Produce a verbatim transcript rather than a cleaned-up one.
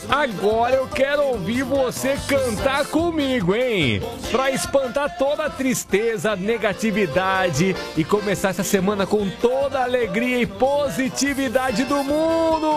Agora eu quero ouvir você cantar comigo, hein? Pra espantar toda a tristeza, negatividade e começar essa semana com toda a alegria e positividade do mundo.